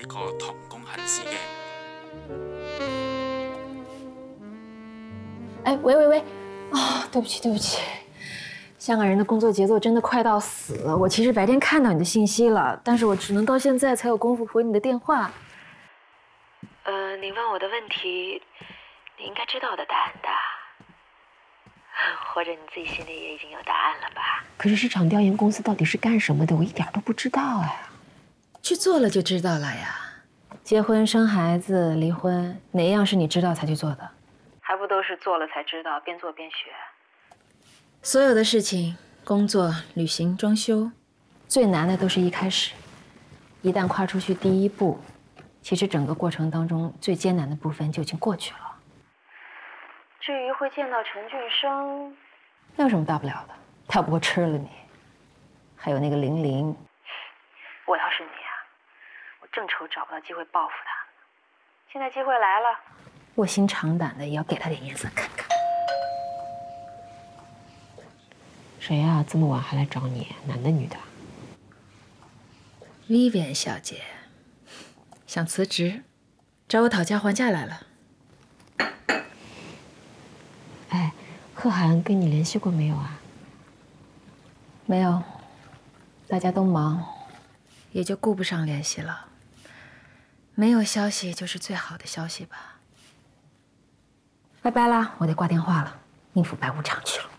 個同工行師嘅。 哎，喂，对不起，香港人的工作节奏真的快到死了。我其实白天看到你的信息了，但是我只能到现在才有功夫回你的电话。你问我的问题，你应该知道我的答案的，或者你自己心里也已经有答案了吧？可是市场调研公司到底是干什么的，我一点都不知道啊。去做了就知道了呀。结婚、生孩子、离婚，哪一样是你知道才去做的？还不都是做了才知道，边做边学。所有的事情，工作、旅行、装修，最难的都是一开始。一旦跨出去第一步，其实整个过程当中最艰难的部分就已经过去了。至于会见到陈俊生，那有什么大不了的？他不会吃了你。还有那个玲玲，我要是你啊，我正愁找不到机会报复他呢。现在机会来了，卧薪尝胆的也要给他点颜色看看。 谁呀？这么晚还来找你？男的女的 ？Vivian 小姐想辞职，找我讨价还价来了。 哎，贺涵跟你联系过没有啊？ 没有，大家都忙，也就顾不上联系了。没有消息就是最好的消息吧。拜拜啦，我得挂电话了，应付白无常去了。